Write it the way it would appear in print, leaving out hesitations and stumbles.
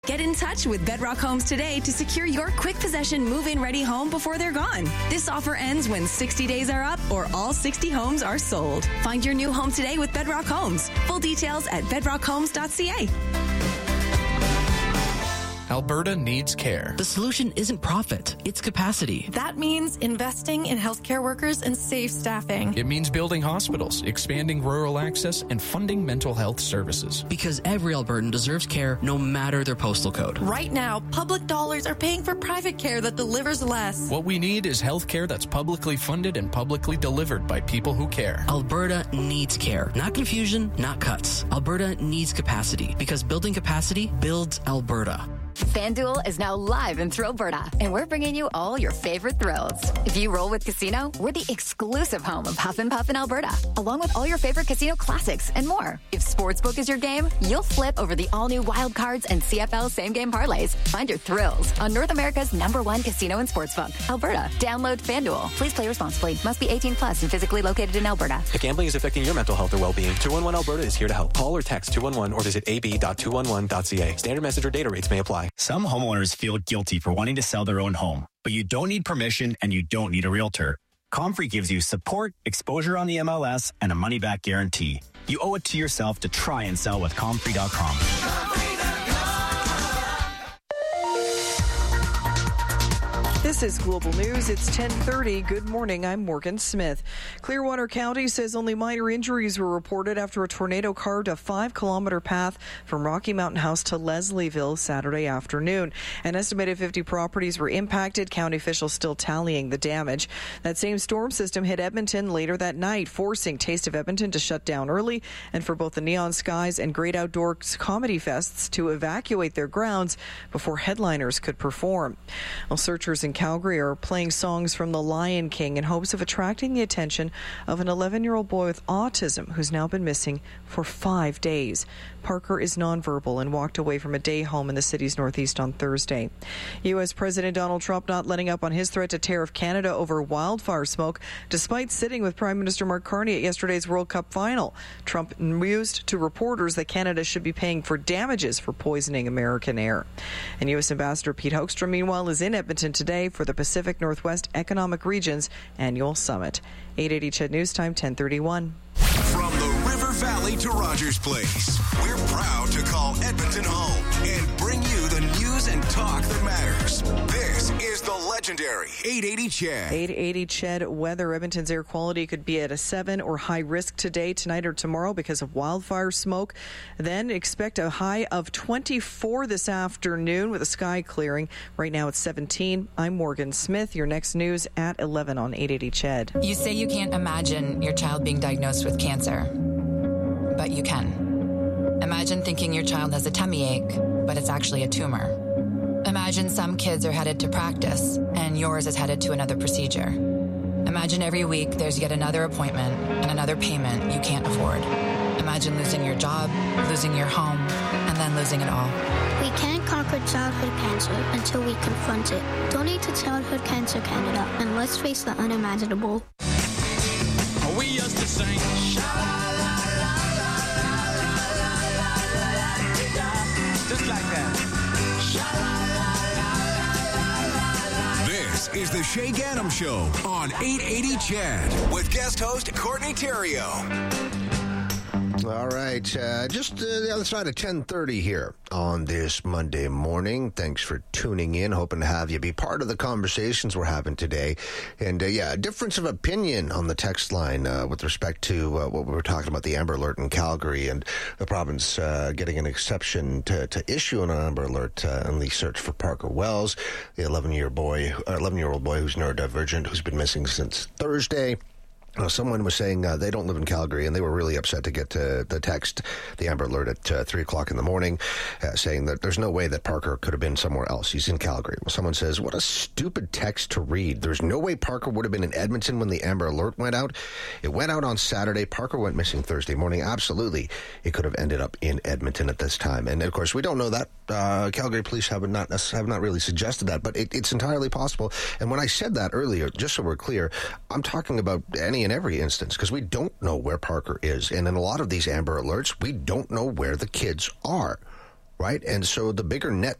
Get in touch with Bedrock Homes today to secure your quick possession move-in ready home before they're gone. This offer ends when 60 days are up or all 60 homes are sold. Find your new home today with Bedrock Homes. Full details at bedrockhomes.ca. Alberta needs care. The solution isn't profit, it's capacity. That means investing in healthcare workers and safe staffing. It means building hospitals, expanding rural access, and funding mental health services. Because every Albertan deserves care no matter their postal code. Right now, public dollars are paying for private care that delivers less. What we need is health care that's publicly funded and publicly delivered by people who care. Alberta needs care. Not confusion, not cuts. Alberta needs capacity because building capacity builds Alberta. FanDuel is now live in Thrillberta, and we're bringing you all your favorite thrills. If you roll with Casino, we're the exclusive home of Huff and Puff in Alberta, along with all your favorite casino classics and more. If Sportsbook is your game, you'll flip over the all-new Wild Cards and CFL same-game parlays. Find your thrills on North America's #1 casino and sportsbook, Alberta. Download FanDuel. Please play responsibly. Must be 18 plus and physically located in Alberta. If gambling is affecting your mental health or well-being, 211 Alberta is here to help. Call or text 211 or visit ab.211.ca. Standard message or data rates may apply. Some homeowners feel guilty for wanting to sell their own home, but you don't need permission and you don't need a realtor. Comfrey gives you support, exposure on the MLS, and a money-back guarantee. You owe it to yourself to try and sell with Comfrey.com. This is Global News. It's 10:30. Good morning. I'm Morgan Smith. Clearwater County says only minor injuries were reported after a tornado carved a 5-kilometer path from Rocky Mountain House to Leslieville Saturday afternoon. An estimated 50 properties were impacted. County officials still tallying the damage. That same storm system hit Edmonton later that night, forcing Taste of Edmonton to shut down early and for both the Neon Skies and Great Outdoors Comedy Fests to evacuate their grounds before headliners could perform. Well, searchers in Calgary are playing songs from The Lion King in hopes of attracting the attention of an 11-year-old boy with autism who's now been missing for 5 days. Parker is nonverbal and walked away from a day home in the city's northeast on Thursday. U.S. President Donald Trump not letting up on his threat to tariff Canada over wildfire smoke, despite sitting with Prime Minister Mark Carney at yesterday's World Cup final. Trump mused to reporters that Canada should be paying for damages for poisoning American air. And U.S. Ambassador Pete Hoekstra, meanwhile, is in Edmonton today for the Pacific Northwest Economic Region's annual summit. 880 CHED News Time, 10:31. From the River Valley to Rogers Place, we're proud to call Edmonton home and bring you the news and talk that matters. This is the legendary 880 CHED. 880 CHED weather. Edmonton's air quality could be at a 7 or high risk today, tonight, or tomorrow because of wildfire smoke. Then expect a high of 24 this afternoon with a sky clearing. Right now it's 17. I'm Morgan Smith. Your next news at 11 on 880 CHED. You say you can't imagine your child being diagnosed with cancer, but you can. Imagine thinking your child has a tummy ache, but it's actually a tumor. Imagine some kids are headed to practice and yours is headed to another procedure. Imagine every week there's yet another appointment and another payment you can't afford. Imagine losing your job, losing your home, and then losing it all. We can't conquer childhood cancer until we confront it. Donate to Childhood Cancer Canada and let's face the unimaginable. We used to sing just like that. This is the Shay Gaddam Show on 880 CHED with guest host Courtney Theriault. All right, just the other side of 10:30 here on this Monday morning. Thanks for tuning in. Hoping to have you be part of the conversations we're having today. And, a difference of opinion on the text line with respect to what we were talking about, the Amber Alert in Calgary and the province getting an exception to issue an Amber Alert in the search for Parker Wells, the 11-year-old boy who's neurodivergent, who's been missing since Thursday. Someone was saying they don't live in Calgary, and they were really upset to get to the text, the Amber Alert at 3 o'clock in the morning, saying that there's no way that Parker could have been somewhere else. He's in Calgary. Well, someone says, what a stupid text to read. There's no way Parker would have been in Edmonton when the Amber Alert went out. It went out on Saturday. Parker went missing Thursday morning. Absolutely, it could have ended up in Edmonton at this time. And, of course, we don't know that. Calgary police have not really suggested that, but it's entirely possible. And when I said that earlier, just so we're clear, I'm talking about any and every instance, because we don't know where Parker is. And in a lot of these Amber Alerts, we don't know where the kids are. right? And so the bigger net